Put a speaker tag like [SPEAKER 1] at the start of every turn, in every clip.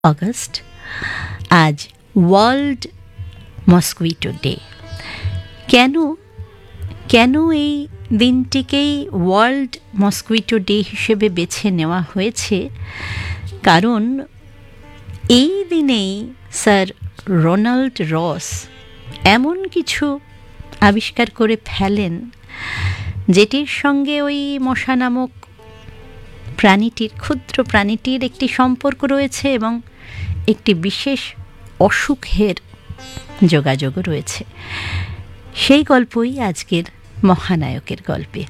[SPEAKER 1] August. আজ world mosquito day. কেন কেন এই দিনটিকেই ওয়ার্ল্ড মস্কুইটো ডে হিসেবে বেছে নেওয়া হয়েছে? কারণ এই দিনেই স্যার রোনাল্ড রস এমন কিছু আবিষ্কার করে ফেলেন যেটির সঙ্গে ওই মশা নামক প্রাণীটির, ক্ষুদ্র প্রাণীটির একটি সম্পর্ক রয়েছে এবং একটি বিশেষ অসুখের যোগাযোগও রয়েছে। সেই গল্পই আজকের মহানায়কের গল্পে।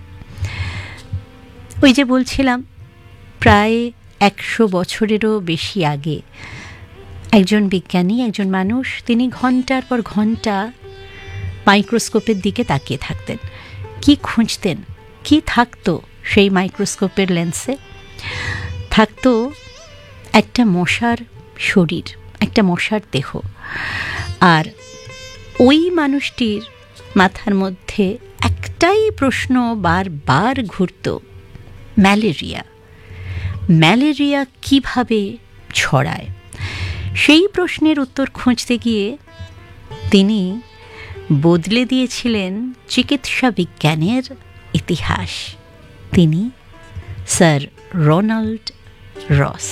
[SPEAKER 1] ওই যে বলছিলাম, প্রায় 100 বছরেরও বেশি আগে একজন বিজ্ঞানী, একজন মানুষ, তিনি ঘন্টার পর ঘন্টা মাইক্রোস্কোপের দিকে তাকিয়ে থাকতেন। কি খুঁজতেন? কি থাকতো সেই মাইক্রোস্কোপের লেন্সে? থাকতো একটা মশার শরীর, একটা মশার দেহ। আর ওই মানুষটির মাথার মধ্যে একটাই প্রশ্ন বারবার ঘুরত, ম্যালেরিয়া। ম্যালেরিয়া কিভাবে ছড়ায়? সেই প্রশ্নের উত্তর খুঁজতে গিয়ে তিনি বদলে দিয়েছিলেন চিকিৎসা বিজ্ঞানের ইতিহাস। তিনি স্যার রোনাল্ড রস।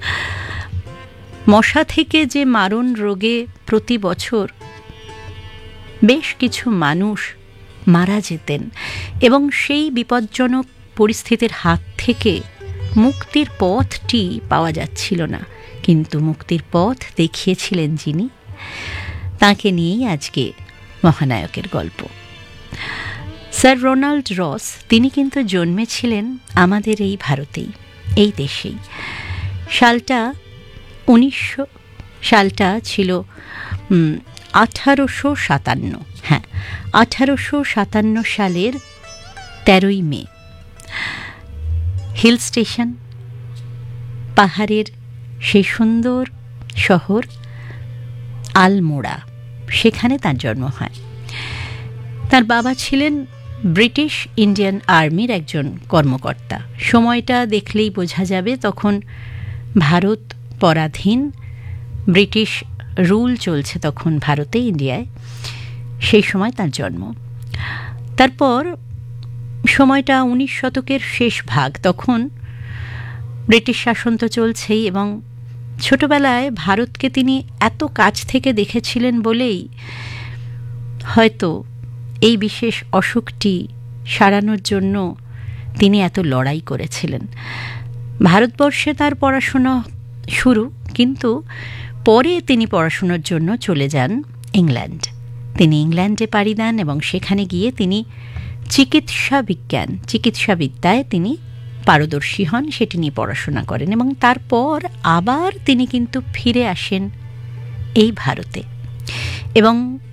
[SPEAKER 1] মশা থেকে যে মারণ রোগে প্রতি বছর বেশ কিছু মানুষ মারা যেতেন এবং সেই বিপজ্জনক পরিস্থিতির হাত থেকে মুক্তির পথটি পাওয়া যাচ্ছিল না, কিন্তু মুক্তির পথ দেখিয়েছিলেন যিনি, তাঁকে নিয়েই আজকে মহানায়কের গল্প। স্যার রোনাল্ড রস, তিনি কিন্তু জন্মেছিলেন আমাদের এই ভারতেই, এই দেশেই। সালটা ছিল 1857। হ্যাঁ, 1857 সালের 13ই মে। হিল স্টেশন, পাহাড়ের সেই সুন্দর শহর আলমোড়া, সেখানে তার জন্ম হয়। তার বাবা ছিলেন ব্রিটিশ ইন্ডিয়ান আর্মির একজন কর্মকর্তা। সময়টা দেখলেই বোঝা যাবে, তখন ভারত পরাধীন, ব্রিটিশ রুল চলছে তখন ভারতে, ইন্ডিয়ায়। সেই সময় তার জন্ম। তারপর সময়টা 19 শতকের শেষ ভাগ, তখন ব্রিটিশ শাসন তো চলছেই, এবং ছোটবেলায় ভারতকে তিনি এত কাছ থেকে দেখেছিলেন বলেই হয়তো এই বিশেষ অসুখটি সারানোর জন্য তিনি এত লড়াই করেছিলেন। ভারতবর্ষে তার পড়াশোনা শুরু, কিন্তু পরে তিনি পড়াশোনার জন্য চলে যান ইংল্যান্ড। তিনি ইংল্যান্ডে পাড়ি দেন এবং সেখানে গিয়ে তিনি চিকিৎসাবিদ্যায় তিনি পারদর্শী হন, সেটি নিয়ে পড়াশোনা করেন এবং তারপর আবার তিনি কিন্তু ফিরে আসেন এই ভারতে। এবং